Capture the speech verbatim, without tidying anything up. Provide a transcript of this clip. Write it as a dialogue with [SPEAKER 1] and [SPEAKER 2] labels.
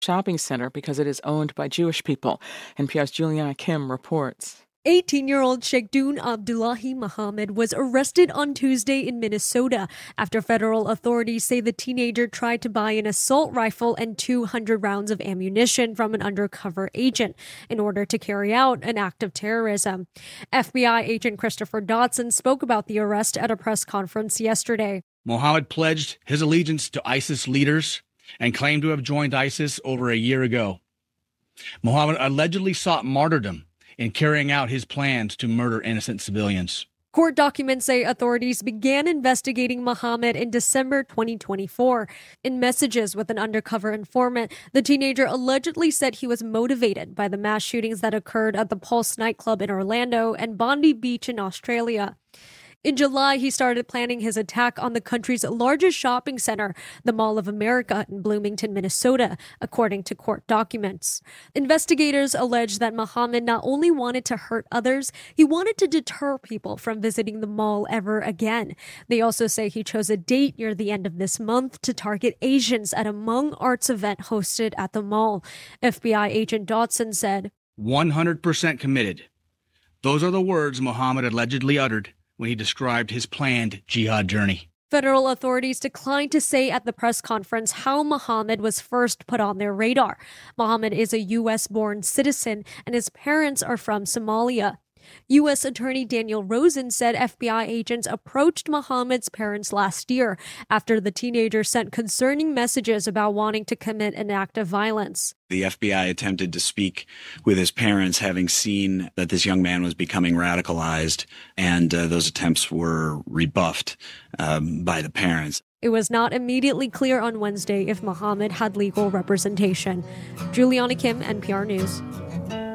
[SPEAKER 1] shopping center because it is owned by Jewish people. N P R's Juliana Kim reports.
[SPEAKER 2] eighteen-year-old Sheikhdun Abdullahi Muhammad was arrested on Tuesday in Minnesota after federal authorities say the teenager tried to buy an assault rifle and two hundred rounds of ammunition from an undercover agent in order to carry out an act of terrorism. F B I agent Christopher Dotson spoke about the arrest at a press conference yesterday.
[SPEAKER 3] Muhammad pledged his allegiance to ISIS leaders and claimed to have joined ISIS over a year ago. Muhammad allegedly sought martyrdom in carrying out his plans to murder innocent civilians.
[SPEAKER 2] Court documents say authorities began investigating Muhammad in December twenty twenty-four. In messages with an undercover informant, the teenager allegedly said he was motivated by the mass shootings that occurred at the Pulse nightclub in Orlando and Bondi Beach in Australia. In July, he started planning his attack on the country's largest shopping center, the Mall of America in Bloomington, Minnesota, according to court documents. Investigators allege that Muhammad not only wanted to hurt others, he wanted to deter people from visiting the mall ever again. They also say he chose a date near the end of this month to target Asians at a Hmong Arts event hosted at the mall. F B I agent Dotson said,
[SPEAKER 3] one hundred percent committed. Those are the words Muhammad allegedly uttered when he described his planned jihad journey.
[SPEAKER 2] Federal authorities declined to say at the press conference how Muhammad was first put on their radar. Muhammad is a U S-born citizen and his parents are from Somalia. U S Attorney Daniel Rosen said F B I agents approached Muhammad's parents last year after the teenager sent concerning messages about wanting to commit an act of violence.
[SPEAKER 4] The F B I attempted to speak with his parents, having seen that this young man was becoming radicalized, and uh, those attempts were rebuffed um, by the parents.
[SPEAKER 2] It was not immediately clear on Wednesday if Muhammad had legal representation. Juliana Kim, N P R News.